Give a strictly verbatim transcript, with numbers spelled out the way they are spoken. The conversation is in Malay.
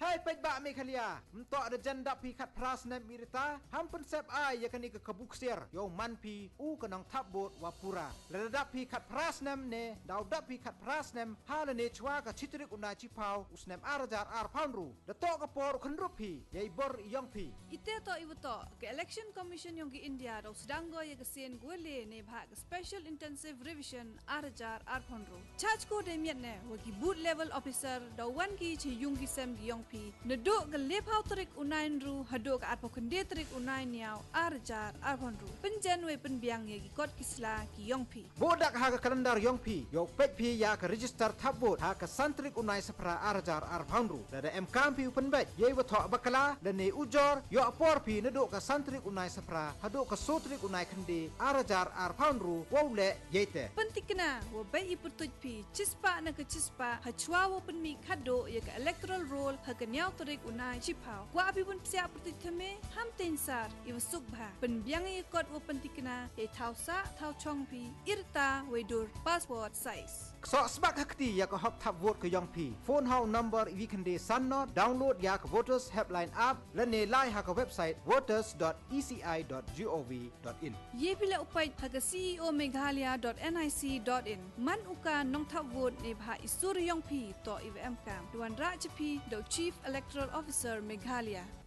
Hai pejbak Meghalaya, untuk ada janda pi kat pras nem irita, hampun sep ai ya kani ke kebuksir, yo man pi u kenang tabot wapura. Ledap pi kat pras nem ne, dau dap pi kat pras nem, hala ne chwa ka chitrik unai chipau, usnem arajar ar poundru. Dato ka por kenrup pi, yai bor yong pi. Ite to ibuto ke election commission yong ki India do sedanggo ye kesien gwele ne bha special intensive revision arajar ar poundru. Charge ko demiat ne waki boot level officer do wan ki chi yung ki sem gi yong pi neduk ke lepau terik unain ru haduk ke arpo kende terik unain niau arjar arpon ru penjan we penbiang ye gi kot kisla ki yong pi bodak ha ke kalendar yong pi yo pet pi ya ke register tabot ha ke santrik unai sepra arjar arpon ru da em kampi penbet ye wathok bakala dan ne ujor yo apor pi neduk ke santrik unai sepra haduk ke sotrik unai kende arjar arpon ru wole yete pentikna wo bai iputuj pi cispa na ke cispa hachwa wo penmi khado ye ke electoral roll kenyau terik unai chipau wa abi pun siap pertitame ham tensar iwa sukbha penbiang ye kot wo pentikna e thausa thau chongpi irta wedur password size so sebab hakti ya ke hok tap vote ke yong pi phone how number we can de sanno download ya ke voters helpline app lene lai ha ke website voters dot e c i dot gov dot in ye pila upai ha ke c e o meghalaya dot nic dot in man uka nong tap vote ne bha isur yong pi to I V M kam duan ra chapi do Chief Electoral Officer Meghalaya